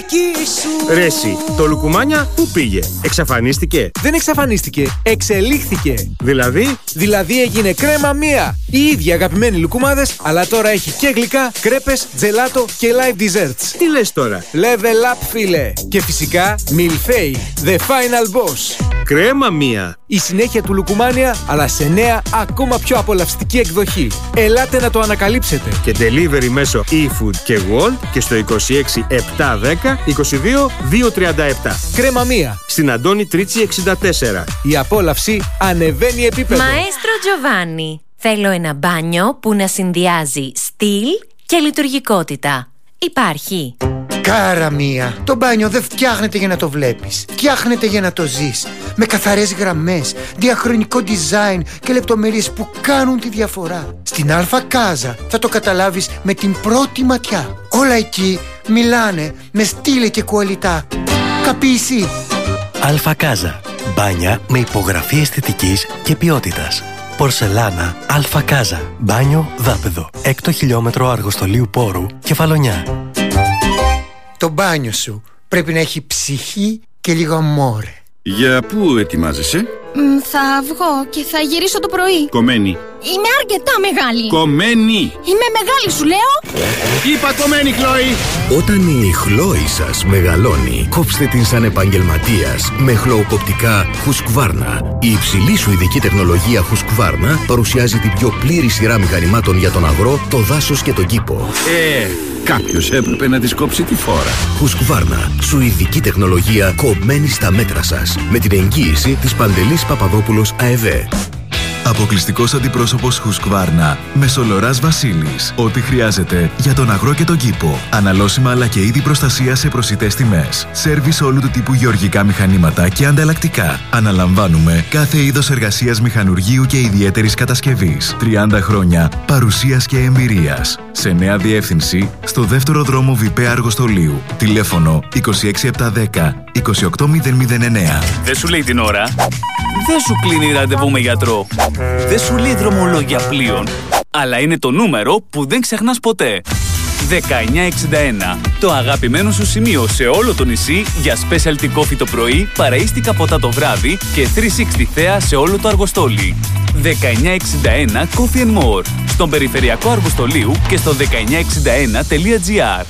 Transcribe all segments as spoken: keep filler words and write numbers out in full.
δική σου. Ρε εσύ, το Λουκουμάνια πού πήγε? Εξαφανίστηκε? Δεν εξαφανίστηκε, εξελίχθηκε. Δηλαδή? Δηλαδή έγινε κρέμα μία. Οι ίδιοι αγαπημένοι λουκουμάδες, αλλά τώρα έχει και γλυκά, κρέπες, τζελάτο και live desserts. Τι λες τώρα? Level up, φίλε. Και φυσικά Milfei, the final boss. Κρέμα μία. Η συνέχεια του Λουκουμάνια, αλλά σε νέα, ακόμα πιο απολαυστική εκδοχή. Ελάτε να το ανακαλύψετε. Και delivery μέσω eFood και Wolt και στο είκοσι έξι επτακόσια δέκα είκοσι δύο διακόσια τριάντα επτά. Κρέμα μία. Στην Αντώνη Τρίτσι εξήντα τέσσερα. Η απόλαυση ανεβαίνει επίπεδο. Μαέστρο Τζοβάνι. Θέλω ένα μπάνιο που να συνδυάζει στυλ και λειτουργικότητα. Υπάρχει. Κάρα μία. Το μπάνιο δεν φτιάχνεται για να το βλέπεις. Φτιάχνεται για να το ζεις. Με καθαρές γραμμές, διαχρονικό design και λεπτομέρειες που κάνουν τη διαφορά. Στην Αλφα Κάζα θα το καταλάβεις με την πρώτη ματιά. Όλα εκεί μιλάνε με στήλε και κουαλιτά. Καπίσει. Αλφα Κάζα. Μπάνια με υπογραφή αισθητικής και ποιότητας. Πορσελάνα Αλφα Κάζα. Μπάνιο δάπεδο. Έκτο χιλιόμετρο αργοστολίου πόρου, Κεφαλονιά. Το μπάνιο σου πρέπει να έχει ψυχή και λίγο αμόρε. Για πού ετοιμάζεσαι? Μ, θα βγω και θα γυρίσω το πρωί. Κομμένη. Είμαι αρκετά μεγάλη. Κομμένη. Είμαι μεγάλη, σου λέω. Είπα κομμένη, Χλόη. Όταν η Χλόη σας μεγαλώνει, κόψτε την σαν επαγγελματίας με χλωοκοπτικά Husqvarna. Η υψηλή σουηδική τεχνολογία Husqvarna παρουσιάζει την πιο πλήρη σειρά μηχανημάτων για τον αγρό, το δάσος και τον κήπο. Ε, κάποιος έπρεπε να της κόψει τη φόρα. Husqvarna. Σουηδική τεχνολογία κομμένη στα μέτρα σας. Με την εγγύηση της Παντελής Παπαδόπουλος ΑΕΒΕ. Αποκλειστικός αντιπρόσωπος Husqvarna, Μεσολοράς Βασίλης. Ό,τι χρειάζεται για τον αγρό και τον κήπο. Αναλώσιμα αλλά και είδη προστασία σε προσιτές τιμές. Σέρβις όλου του τύπου γεωργικά μηχανήματα και ανταλλακτικά. Αναλαμβάνουμε κάθε είδος εργασίας μηχανουργείου και ιδιαίτερης κατασκευής. τριάντα χρόνια παρουσίας και εμπειρίας. Σε νέα διεύθυνση, στο δεύτερο δρόμο Βιπέ Αργοστολίου. Τηλέφωνο είκοσι έξι επτακόσια δέκα είκοσι οκτώ μηδέν μηδέν εννέα. Δεν σου λέει την ώρα. Δεν σου κλείνει ραντεβού με γιατρό. Δεν σου λέει δρομολόγια πλοίων. Αλλά είναι το νούμερο που δεν ξεχνάς ποτέ. δεκαεννιά εξήντα ένα. Το αγαπημένο σου σημείο σε όλο το νησί για specialty coffee το πρωί, παραΐστικα ποτά το βράδυ και τριακόσια εξήντα θέα σε όλο το Αργοστόλι. δεκαεννιά εξήντα ένα Coffee and More. Στον περιφερειακό Αργοστολίου και στο δεκαεννιά εξήντα ένα τελεία τζι άρ.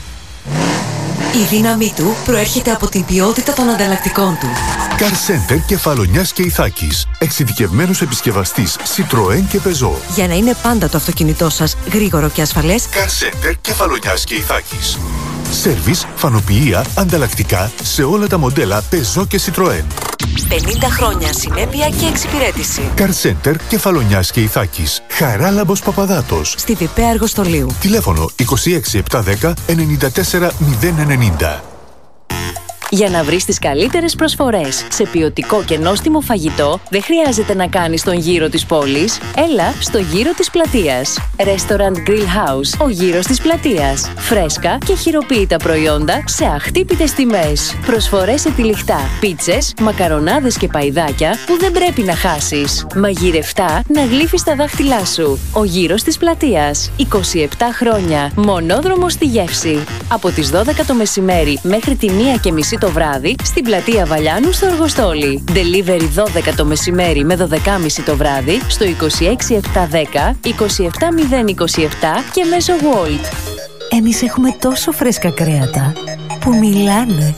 Η δύναμή του προέρχεται από την ποιότητα των ανταλλακτικών του. Car Center Κεφαλονιάς και Ιθάκης. Εξειδικευμένος επισκευαστής Citroën και Peugeot. Για να είναι πάντα το αυτοκίνητό σας γρήγορο και ασφαλές. Car Center Κεφαλονιάς και Ιθάκης. Σέρβις, φανοποιεία, ανταλλακτικά σε όλα τα μοντέλα Peugeot και Citroën. πενήντα χρόνια συνέπεια και εξυπηρέτηση. Car Center Κεφαλονιάς και Ιθάκης. Χαράλαμπος Παπαδάτος. Στη Βιπέ Αργοστολίου. Τηλέφωνο είκοσι έξι επτακόσια δέκα ενενήντα τέσσερα μηδέν ενενήντα. Για να βρεις τις καλύτερες προσφορές σε ποιοτικό και νόστιμο φαγητό, δεν χρειάζεται να κάνεις τον γύρο της πόλης. Έλα στο γύρο της πλατείας. Restaurant Grill House, ο γύρος της πλατείας. Φρέσκα και χειροποίητα προϊόντα σε αχτύπητες τιμές. Προσφορές σε τυλιχτά, πίτσες, μακαρονάδες και παϊδάκια που δεν πρέπει να χάσεις. Μαγειρευτά να γλύφεις τα δάχτυλά σου. Ο γύρος της πλατείας. είκοσι επτά χρόνια. Μονόδρομο στη γεύση. Από τις δώδεκα το μεσημέρι μέχρι τη μία και μισή το βράδυ στην πλατεία Βαλιάνου στο Αργοστόλι. Delivery δώδεκα το μεσημέρι με δώδεκα και μισή το βράδυ στο είκοσι έξι επτακόσια δέκα είκοσι επτά μηδέν είκοσι επτά και μέσω Wolt. Εμείς έχουμε τόσο φρέσκα κρέατα που μιλάνε.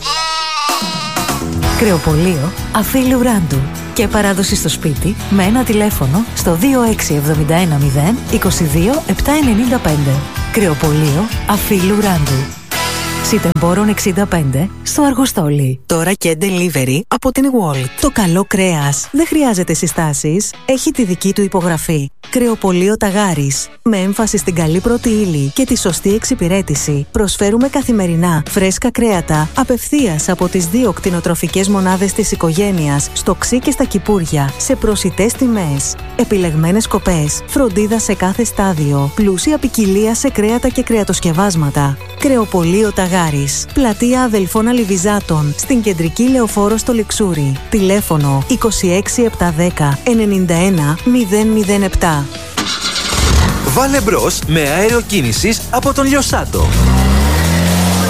Κρεοπωλείο Αφίλου Ράντου. Και παράδοση στο σπίτι με ένα τηλέφωνο στο δύο έξι εβδομήντα ένα μηδέν είκοσι δύο επτακόσια ενενήντα πέντε. Κρεοπωλείο Αφίλου Ράντου. Σιτεμπόρων εξήντα πέντε στο Αργοστόλι. Τώρα και delivery από την Wolt. Το καλό κρέας δεν χρειάζεται συστάσεις, έχει τη δική του υπογραφή. Κρεοπωλείο Ταγάρης. Με έμφαση στην καλή πρώτη ύλη και τη σωστή εξυπηρέτηση, προσφέρουμε καθημερινά φρέσκα κρέατα απευθείας από τις δύο κτηνοτροφικές μονάδες της οικογένειας, στο Ξύ και στα Κυπούρια, σε προσιτές τιμές. Επιλεγμένες κοπές, φροντίδα σε κάθε στάδιο, πλούσια ποικιλία σε κρέατα και κρεατοσκευάσματα. Κρεοπωλείο Ταγάρης. Πλατεία Αδελφών Αλιβιζάτων, στην κεντρική λεωφόρο στο Λιξούρι. Τηλέφωνο είκοσι έξι επτακόσια δέκα ενενήντα ένα μηδέν μηδέν επτά. Βάλε μπρος με αέριο κίνησης από τον Λιοσάτο.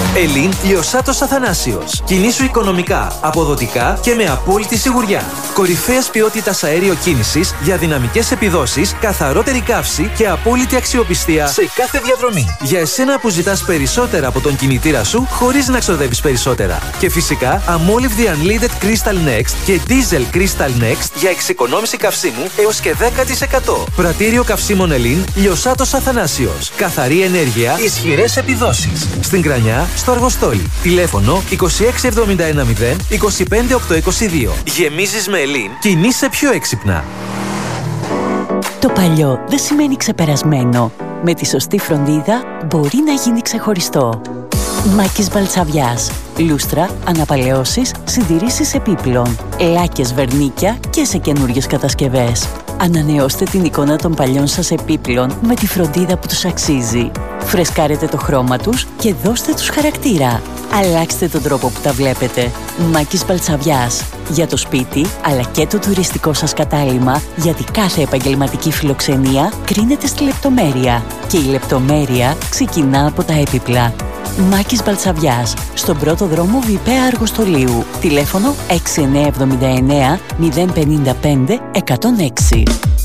Ελλήν Λιωσάτος Αθανάσιος. Κινήσου οικονομικά, αποδοτικά και με απόλυτη σιγουριά. Κορυφαίας ποιότητας αέριο κίνησης για δυναμικές επιδόσεις, καθαρότερη καύση και απόλυτη αξιοπιστία σε κάθε διαδρομή. Για εσένα που ζητάς περισσότερα από τον κινητήρα σου χωρίς να ξοδεύεις περισσότερα. Και φυσικά αμόλυβδη Unleaded Crystal Next και Diesel Crystal Next για εξοικονόμηση καυσίμου έως και δέκα τοις εκατό. Πρατήριο καυσίμων Ελλήν Λιωσάτος Αθανάσιος. Καθαρή ενέργεια, ισχυρές επιδόσεις. Στην Κρανιά, στο Αργοστόλι. Τηλέφωνο είκοσι έξι εβδομήντα ένα μηδέν είκοσι πέντε οκτακόσια είκοσι δύο. Γεμίζεις με Ελλήν, κινείσαι πιο έξυπνα. Το παλιό δεν σημαίνει ξεπερασμένο. Με τη σωστή φροντίδα μπορεί να γίνει ξεχωριστό. Μάκης Μπαλτσαβιάς. Λούστρα, αναπαλαιώσεις, συντηρήσεις επίπλων. Λάκες βερνίκια και σε καινούριες κατασκευές. Ανανεώστε την εικόνα των παλιών σας επίπλων με τη φροντίδα που τους αξίζει. Φρεσκάρετε το χρώμα τους και δώστε τους χαρακτήρα. Αλλάξτε τον τρόπο που τα βλέπετε. Μάκης Μπαλτσαβιάς. Για το σπίτι, αλλά και το τουριστικό σας κατάλημα, γιατί κάθε επαγγελματική φιλοξενία κρίνεται στη λεπτομέρεια. Και η λεπτομέρεια ξεκινά από τα έπιπλα. Μάκης Μπαλτσαβιάς, στον πρώτο δρόμο Βιπαία Αργοστολίου. Τηλέφωνο έξι εννιά εβδομήντα εννέα μηδέν πενήντα πέντε εκατόν έξι.